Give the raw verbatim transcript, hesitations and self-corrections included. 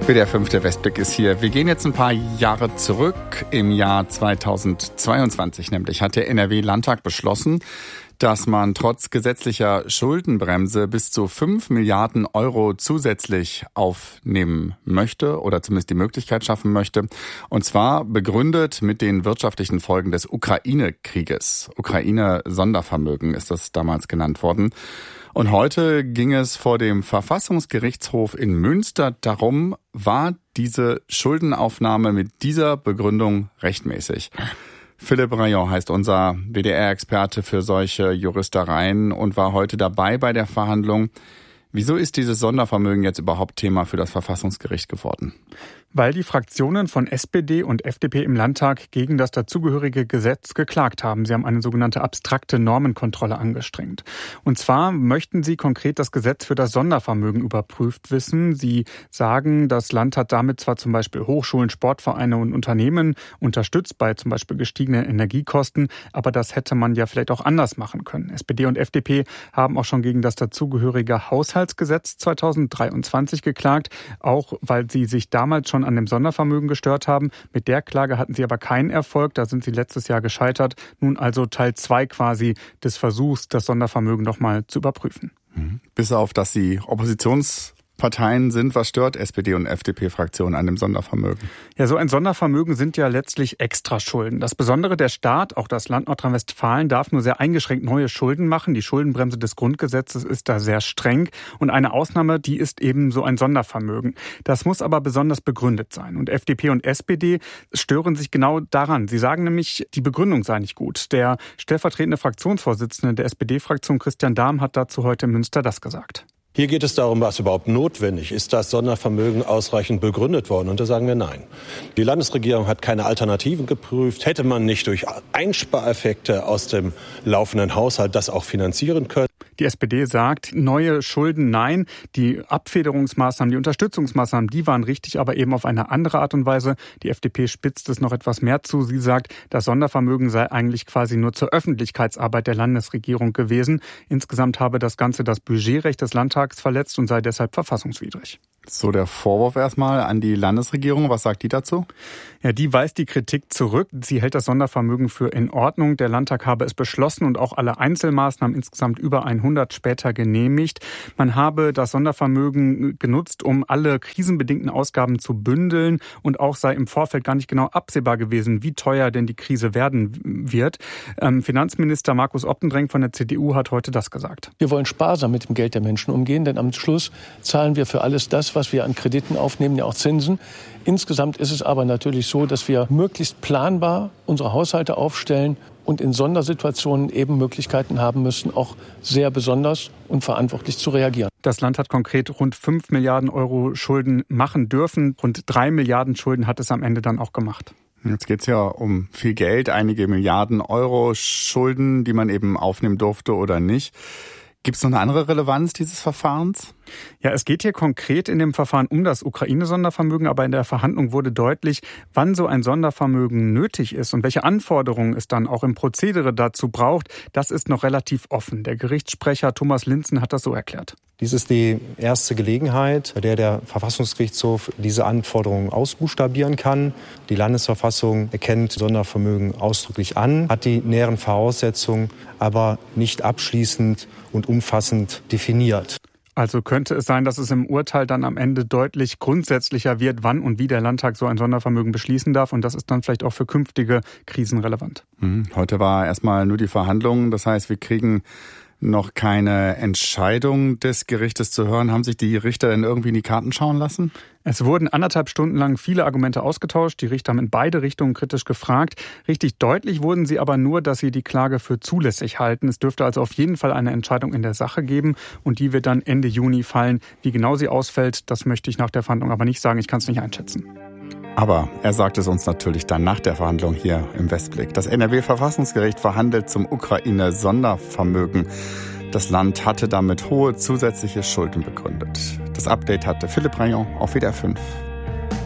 W D R fünf, der Westblick ist hier. Wir gehen jetzt ein paar Jahre zurück. Im Jahr zweitausendzweiundzwanzig nämlich hat der N R W-Landtag beschlossen, dass man trotz gesetzlicher Schuldenbremse bis zu fünf Milliarden Euro zusätzlich aufnehmen möchte oder zumindest die Möglichkeit schaffen möchte. Und zwar begründet mit den wirtschaftlichen Folgen des Ukraine-Krieges. Ukraine-Sondervermögen ist das damals genannt worden. Und heute ging es vor dem Verfassungsgerichtshof in Münster darum, war diese Schuldenaufnahme mit dieser Begründung rechtmäßig? Philipp Rayon heißt unser W D R-Experte für solche Juristereien und war heute dabei bei der Verhandlung. Wieso ist dieses Sondervermögen jetzt überhaupt Thema für das Verfassungsgericht geworden? Weil die Fraktionen von S P D und F D P im Landtag gegen das dazugehörige Gesetz geklagt haben. Sie haben eine sogenannte abstrakte Normenkontrolle angestrengt. Und zwar möchten sie konkret das Gesetz für das Sondervermögen überprüft wissen. Sie sagen, das Land hat damit zwar zum Beispiel Hochschulen, Sportvereine und Unternehmen unterstützt bei zum Beispiel gestiegenen Energiekosten, aber das hätte man ja vielleicht auch anders machen können. S P D und F D P haben auch schon gegen das dazugehörige Haushaltsgesetz zweitausenddreiundzwanzig geklagt, auch weil sie sich damals schon an dem Sondervermögen gestört haben. Mit der Klage hatten sie aber keinen Erfolg. Da sind sie letztes Jahr gescheitert. Nun also Teil zwei quasi des Versuchs, das Sondervermögen nochmal zu überprüfen. Bis auf, dass sie Oppositionsparteien sind, was stört S P D und F D P-Fraktionen an dem Sondervermögen? Ja, so ein Sondervermögen sind ja letztlich Extraschulden. Das Besondere, der Staat, auch das Land Nordrhein-Westfalen, darf nur sehr eingeschränkt neue Schulden machen. Die Schuldenbremse des Grundgesetzes ist da sehr streng. Und eine Ausnahme, die ist eben so ein Sondervermögen. Das muss aber besonders begründet sein. Und F D P und S P D stören sich genau daran. Sie sagen nämlich, die Begründung sei nicht gut. Der stellvertretende Fraktionsvorsitzende der S P D-Fraktion, Christian Dahm, hat dazu heute in Münster das gesagt. Hier geht es darum, was überhaupt notwendig ist. Ist das Sondervermögen ausreichend begründet worden? Und da sagen wir nein. Die Landesregierung hat keine Alternativen geprüft. Hätte man nicht durch Einspareffekte aus dem laufenden Haushalt das auch finanzieren können? Die S P D sagt, neue Schulden nein. Die Abfederungsmaßnahmen, die Unterstützungsmaßnahmen, die waren richtig, aber eben auf eine andere Art und Weise. Die F D P spitzt es noch etwas mehr zu. Sie sagt, das Sondervermögen sei eigentlich quasi nur zur Öffentlichkeitsarbeit der Landesregierung gewesen. Insgesamt habe das Ganze das Budgetrecht des Landtags verletzt und sei deshalb verfassungswidrig. So der Vorwurf erstmal an die Landesregierung. Was sagt die dazu? Ja, die weist die Kritik zurück. Sie hält das Sondervermögen für in Ordnung. Der Landtag habe es beschlossen und auch alle Einzelmaßnahmen, insgesamt über hundert, später genehmigt. Man habe das Sondervermögen genutzt, um alle krisenbedingten Ausgaben zu bündeln und auch sei im Vorfeld gar nicht genau absehbar gewesen, wie teuer denn die Krise werden wird. Ähm, Finanzminister Markus Optendrenk von der C D U hat heute das gesagt. Wir wollen sparsam mit dem Geld der Menschen umgehen, denn am Schluss zahlen wir für alles das, was wir an Krediten aufnehmen, ja auch Zinsen. Insgesamt ist es aber natürlich so, dass wir möglichst planbar unsere Haushalte aufstellen und in Sondersituationen eben Möglichkeiten haben müssen, auch sehr besonders und verantwortlich zu reagieren. Das Land hat konkret rund fünf Milliarden Euro Schulden machen dürfen. Rund drei Milliarden Schulden hat es am Ende dann auch gemacht. Jetzt geht's ja um viel Geld, einige Milliarden Euro Schulden, die man eben aufnehmen durfte oder nicht. Gibt es noch eine andere Relevanz dieses Verfahrens? Ja, es geht hier konkret in dem Verfahren um das Ukraine-Sondervermögen, aber in der Verhandlung wurde deutlich, wann so ein Sondervermögen nötig ist und welche Anforderungen es dann auch im Prozedere dazu braucht. Das ist noch relativ offen. Der Gerichtssprecher Thomas Linzen hat das so erklärt. Dies ist die erste Gelegenheit, bei der der Verfassungsgerichtshof diese Anforderungen ausbuchstabieren kann. Die Landesverfassung erkennt Sondervermögen ausdrücklich an, hat die näheren Voraussetzungen aber nicht abschließend und umfassend definiert. Also könnte es sein, dass es im Urteil dann am Ende deutlich grundsätzlicher wird, wann und wie der Landtag so ein Sondervermögen beschließen darf. Und das ist dann vielleicht auch für künftige Krisen relevant. Heute war erstmal nur die Verhandlung. Das heißt, wir kriegen noch keine Entscheidung des Gerichtes zu hören. Haben sich die Richter denn irgendwie in die Karten schauen lassen? Es wurden anderthalb Stunden lang viele Argumente ausgetauscht. Die Richter haben in beide Richtungen kritisch gefragt. Richtig deutlich wurden sie aber nur, dass sie die Klage für zulässig halten. Es dürfte also auf jeden Fall eine Entscheidung in der Sache geben. Und die wird dann Ende Juni fallen. Wie genau sie ausfällt, das möchte ich nach der Verhandlung aber nicht sagen. Ich kann es nicht einschätzen. Aber er sagt es uns natürlich dann nach der Verhandlung hier im Westblick. Das N R W-Verfassungsgericht verhandelt zum Ukraine-Sondervermögen. Das Land hatte damit hohe zusätzliche Schulden begründet. Das Update hatte Philipp Rayon auf W D R fünf.